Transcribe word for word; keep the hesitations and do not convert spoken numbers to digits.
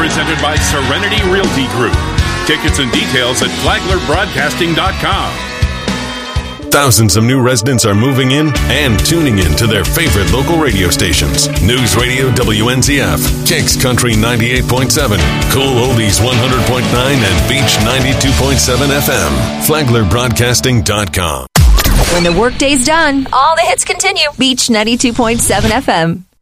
presented by Serenity Realty Group. Tickets and details at flagler broadcasting dot com. Thousands of new residents are moving in and tuning in to their favorite local radio stations. News Radio W N Z F, Kicks Country ninety-eight point seven, Cool Oldies one hundred point nine, and Beach ninety-two point seven F M. flagler broadcasting dot com. When the workday's done, all the hits continue. Beach ninety-two point seven F M.